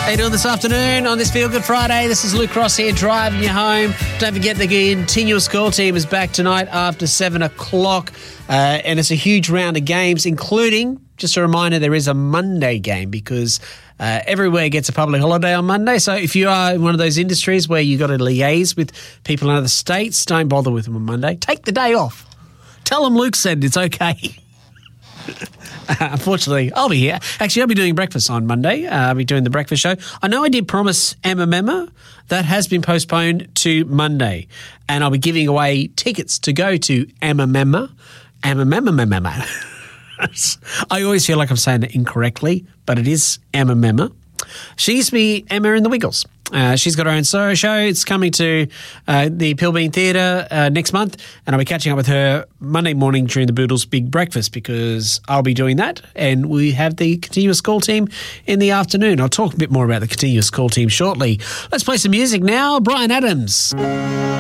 How you doing this afternoon on this Feel Good Friday? This is Luke Ross here, driving you home. Don't forget the continuous call team is back tonight after 7 o'clock. And it's a huge round of games, including, just a reminder, there is a Monday game because everywhere gets a public holiday on Monday. So if you are in one of those industries where you've got to liaise with people in other states, don't bother with them on Monday. Take the day off. Tell them Luke said it's okay. Unfortunately, I'll be here. Actually, I'll be doing breakfast on Monday. I'll be doing the breakfast show. I know I did promise Emma. That has been postponed to Monday. And I'll be giving away tickets to go to Emma. I always feel like I'm saying it incorrectly, but it is Emma. She used to be Emma in the Wiggles. She's got her own solo show. It's coming to the Pilbeam Theatre next month, and I'll be catching up with her Monday morning during the Boodles Big Breakfast because I'll be doing that, and we have the continuous call team in the afternoon. I'll talk a bit more about the continuous call team shortly. Let's play some music now. Bryan Adams.